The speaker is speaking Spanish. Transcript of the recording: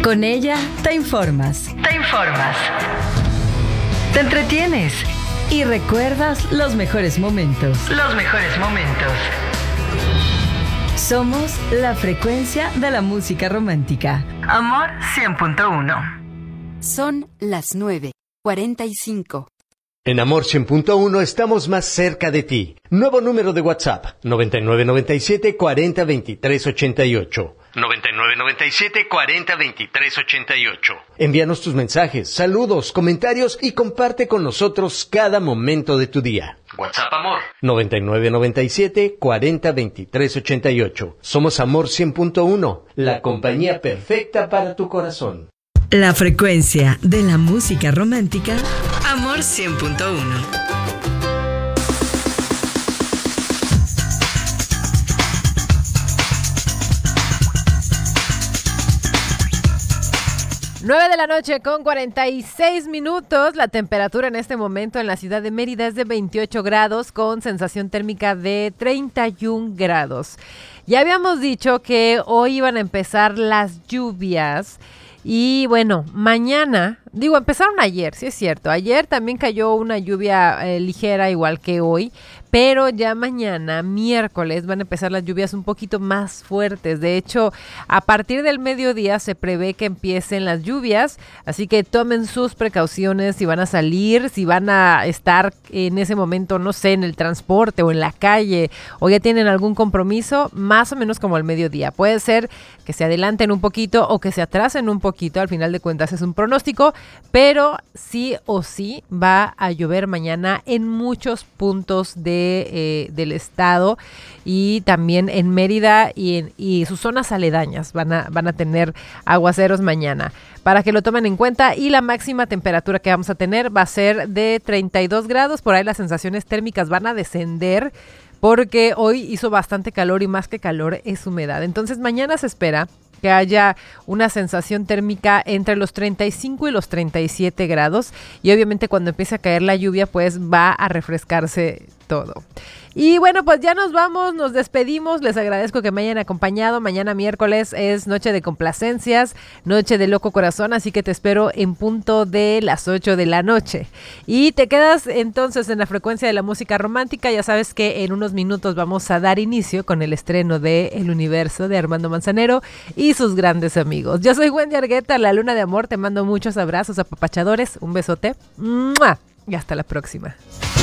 Con ella te informas. Te entretienes y recuerdas los mejores momentos. Somos la frecuencia de la música romántica. Amor 100.1. Son las 9:45. En Amor 100.1 estamos más cerca de ti. Nuevo número de WhatsApp: 9997 40 23 88. 9997 40 23 88. Envíanos tus mensajes, saludos, comentarios y comparte con nosotros cada momento de tu día. WhatsApp Amor 9997 40 23 88. Somos Amor 100.1, la compañía perfecta para tu corazón. La frecuencia de la música romántica. Amor 100.1. 9:46 a.m. La temperatura en este momento en la ciudad de Mérida es de 28 grados con sensación térmica de 31 grados. Ya habíamos dicho que hoy iban a empezar las lluvias y bueno, mañana, empezaron ayer, sí es cierto. Ayer también cayó una lluvia ligera igual que hoy, pero ya mañana, miércoles, van a empezar las lluvias un poquito más fuertes. De hecho, a partir del mediodía se prevé que empiecen las lluvias, así que tomen sus precauciones si van a salir, si van a estar en ese momento, no sé, en el transporte o en la calle, o ya tienen algún compromiso, más o menos como al mediodía. Puede ser que se adelanten un poquito o que se atrasen un poquito, al final de cuentas es un pronóstico, pero sí o sí va a llover mañana en muchos puntos del estado y también en Mérida y sus zonas aledañas van a tener aguaceros mañana, para que lo tomen en cuenta. Y la máxima temperatura que vamos a tener va a ser de 32 grados, por ahí las sensaciones térmicas van a descender porque hoy hizo bastante calor y más que calor es humedad. Entonces mañana se espera que haya una sensación térmica entre los 35 y los 37 grados y obviamente cuando empiece a caer la lluvia pues va a refrescarse todo. Y bueno, pues ya nos vamos, nos despedimos, les agradezco que me hayan acompañado. Mañana miércoles es noche de complacencias, noche de loco corazón, así que te espero en punto de las 8 de la noche. Y te quedas entonces en la frecuencia de la música romántica. Ya sabes que en unos minutos vamos a dar inicio con el estreno de El Universo de Armando Manzanero y sus grandes amigos. Yo soy Wendy Argueta, la Luna de Amor, te mando muchos abrazos apapachadores, un besote, ¡mua! Y hasta la próxima.